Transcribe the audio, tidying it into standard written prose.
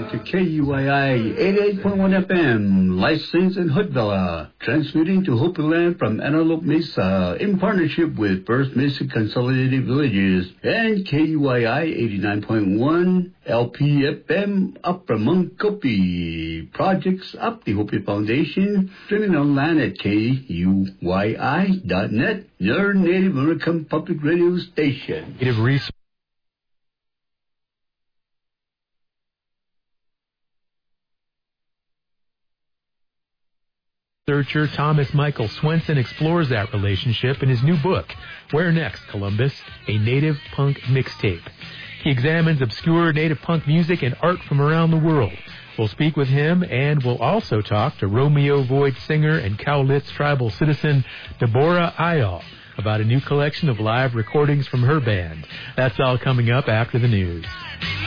to KUII 88.1 FM, licensed in Hoodvilla, transmitting to Hopi Land from Antelope Mesa in partnership with First Mesa Consolidated Villages and KUII 89.1 LPFM Upper Munkopi. Projects up the Hopi Foundation, streaming online at KUII.net, your Native American public radio station. Native Research. Researcher Thomas Michael Swenson explores that relationship in his new book, Where Next, Columbus? A Native Punk Mixtape. He examines obscure Native punk music and art from around the world. We'll speak with him, and we'll also talk to Romeo Void singer and Cowlitz tribal citizen Deborah Ayal about a new collection of live recordings from her band. That's all coming up after the news.